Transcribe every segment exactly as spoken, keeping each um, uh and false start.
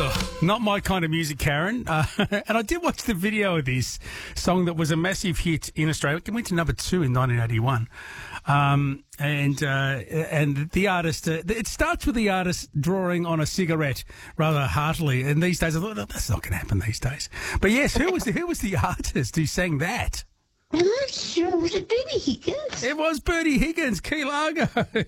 Oh, not my kind of music, Karen. Uh, and I did watch the video of this song that was a massive hit in Australia. It went to number two in nineteen eighty-one. Um, and uh, and the artist, uh, it starts with the artist drawing on a cigarette rather heartily. And these days, I thought, oh, that's not going to happen these days. But yes, who was the, who was the artist who sang that? I'm not sure. Was it Bertie Higgins? It was Bertie Higgins, Key Largo.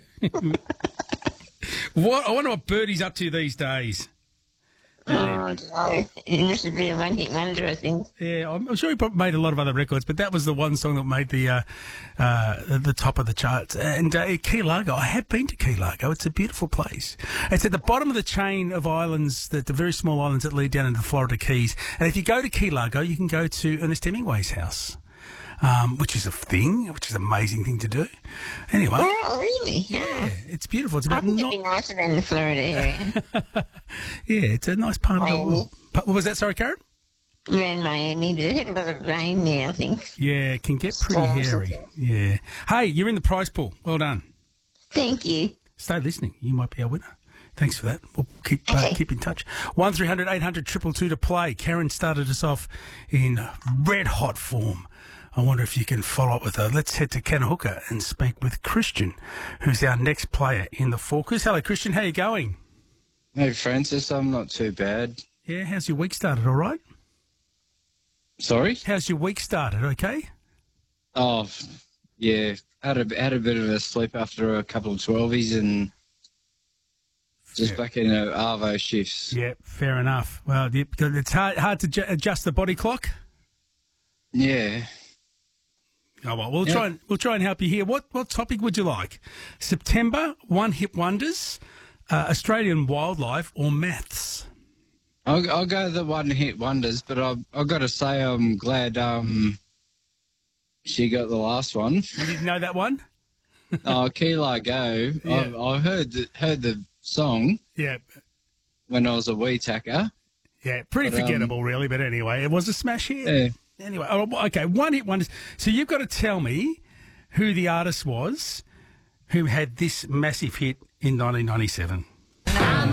What I wonder what Bertie's up to these days. Oh, I don't know. He must have been a one-hit wonder, I think. Yeah, I'm sure he probably made a lot of other records, but that was the one song that made the uh, uh, the top of the charts. And uh, Key Largo, I have been to Key Largo. It's a beautiful place. It's at the bottom of the chain of islands, the, the very small islands that lead down into the Florida Keys. And if you go to Key Largo, you can go to Ernest Hemingway's house. Um, which is a thing, which is an amazing thing to do. Anyway. Oh, really? Yeah. Yeah, it's beautiful. It's I about think it'd not... be nicer than the Florida area. Yeah, it's a nice part of the Miami. world. What was that, sorry, Karen? Around Miami, but it had a lot of rain there, I think. Yeah, it can get pretty Storms, hairy. okay. Yeah. Hey, you're in the prize pool. Well done. Thank you. Stay listening. You might be our winner. Thanks for that. We'll keep uh, Okay. keep in touch. one three hundred eight hundred two two two to play. Karen started us off in red hot form. I wonder if you can follow up with her. Let's head to Kanahooka and speak with Christian, who's our next player in the Focus. Hello, Christian. How you going? Hey, Francis, I'm not too bad. Yeah, how's your week started? All right? Sorry? How's your week started? Okay? Oh, yeah, had a, had a bit of a sleep after a couple of twelvies and just Yeah. back in uh, Arvo shifts. Yeah, fair enough. Well, you- it's hard, hard to ju- adjust the body clock. Yeah. Oh well, we'll Yeah. try and we'll try and help you here. What what topic would you like? September, one hit wonders, uh, Australian wildlife, or maths? I'll, I'll go the one-hit wonders, but I've, I've got to say I'm glad um, she got the last one. You didn't know that one? Oh, Key Largo. Yeah. I've, I've heard the, heard the song Yeah, when I was a wee tacker. yeah, pretty But, um, forgettable, really. But anyway, it was a smash hit. Yeah. Anyway, oh, okay, one hit wonders. So you've got to tell me who the artist was who had this massive hit in nineteen ninety-seven.